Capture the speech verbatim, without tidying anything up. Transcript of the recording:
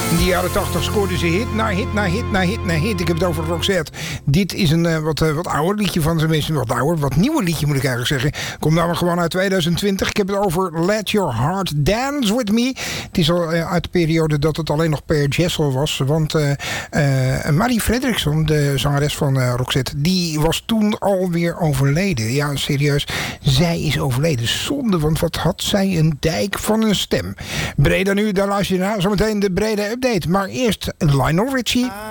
In de jaren tachtig scoorde ze hit na hit na hit na hit na hit. Ik heb het over Roxette. Dit is een uh, wat, uh, wat ouder liedje van, tenminste wat ouder, wat nieuwer liedje moet ik eigenlijk zeggen. Komt namelijk gewoon uit twintig twintig. Ik heb het over Let Your Heart Dance With Me. Het is al uh, uit de periode dat het alleen nog Per Jessel was. Want uh, uh, Marie Fredriksson, de zangeres van uh, Roxette, die was toen alweer overleden. Ja, serieus. Zij is overleden. Zonde, want wat had zij een dijk van een stem. Breda nu, daar luister je naar. Zometeen de Breda Update. Maar eerst Lionel Richie.